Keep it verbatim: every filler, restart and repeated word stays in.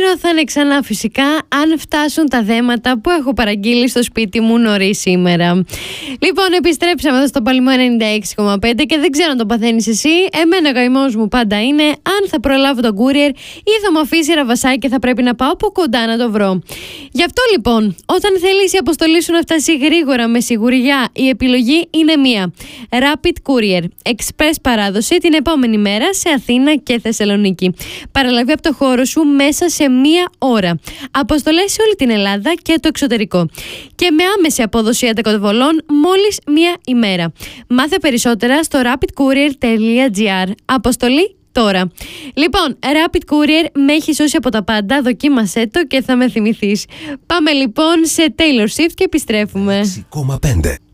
αύριο θα είναι ξανά φυσικά, αν φτάσουν τα δέματα που έχω παραγγείλει στο σπίτι μου νωρίς σήμερα. Λοιπόν, επιστρέψαμε εδώ στο Παλαιμό ενενήντα έξι κόμμα πέντε και δεν ξέρω αν το παθαίνεις εσύ. Εμένα ο καημός μου πάντα είναι αν θα προλάβω τον courier ή θα μου αφήσει ραβασάκι και θα πρέπει να πάω από κοντά να το βρω. Γι' αυτό λοιπόν, όταν θέλεις η αποστολή σου να φτάσει γρήγορα με σιγουριά, η επιλογή είναι μία. Rapid Courier. Express παράδοση την επόμενη μέρα σε Αθήνα και Θεσσαλονίκη. Παραλαβή από το χώρο σου μέσα σε μία ώρα. Αποστολές σε όλη την Ελλάδα και το εξωτερικό. Και με άμεση απόδοση αντικαταβολών μόλις μία ημέρα. Μάθε περισσότερα στο rapid courier τελεία gr. Αποστολή τώρα. Λοιπόν, Rapid Courier με έχει σώσει από τα πάντα. Δοκίμασέ το και θα με θυμηθείς. Πάμε λοιπόν σε Taylor Swift και επιστρέφουμε. έξι κόμμα πέντε